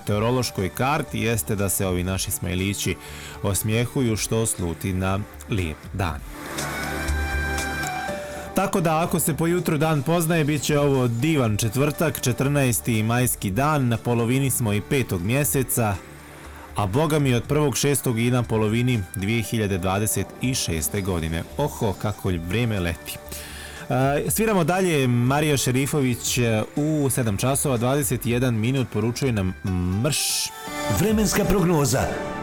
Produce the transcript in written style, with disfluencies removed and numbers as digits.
meteorološkoj karti jeste da se ovi naši smajlići osmijehuju, što sluti na lijep dan. Tako da ako se po jutru dan poznaje, bit će ovo divan četvrtak, 14. majski dan, na polovini smo i 5. mjeseca, a boga mi od 1.6. i na polovini 2026. godine. Oho, kako vrijeme leti. Sviramo dalje. Marija Šerifović u 7 časova 21 minut poručuje nam mrš. Vremenska prognoza